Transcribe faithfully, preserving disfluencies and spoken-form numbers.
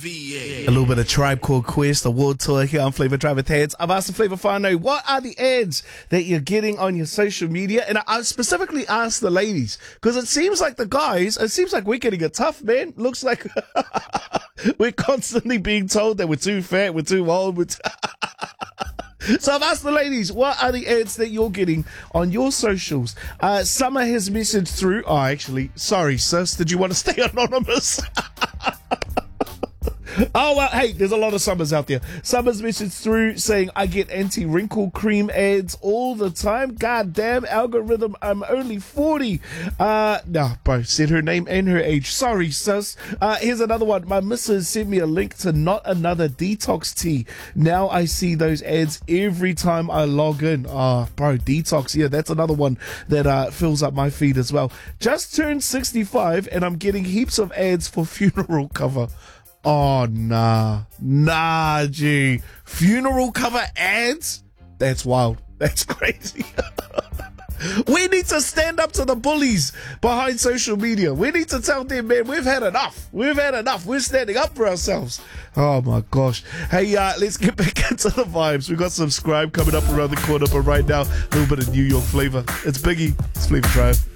V A. A little bit of Tribe Called Quest, a world tour here on Flavor Drive with Ads. I've asked the Flavor Whānau, what are the ads that you're getting on your social media? And I specifically asked the ladies, because it seems like the guys, it seems like we're getting it tough, man. Looks like we're constantly being told that we're too fat, we're too old, we're too So I've asked the ladies, what are the ads that you're getting on your socials? Uh, Summer has messaged through. Oh, actually, sorry, sis. Did you want to stay anonymous? Oh, well, hey, there's a lot of Summers out there. Summer's messaged through saying, I get anti-wrinkle cream ads all the time. God damn, algorithm, I'm only forty. Uh, nah, bro, said her name and her age. Sorry, sis. Uh, here's another one. My missus sent me a link to Not Another Detox Tea. Now I see those ads every time I log in. Ah, oh, bro, detox. Yeah, that's another one that uh, fills up my feed as well. Just turned sixty-five and I'm getting heaps of ads for funeral cover. Oh, nah. Nah, G. Funeral cover ads? That's wild. That's crazy. We need to stand up to the bullies behind social media. We need to tell them, man, we've had enough. We've had enough. We're standing up for ourselves. Oh, my gosh. Hey, uh, let's get back into the vibes. We've got Subscribe coming up around the corner, but right now, a little bit of New York flavor. It's Biggie. It's Flavor Drive.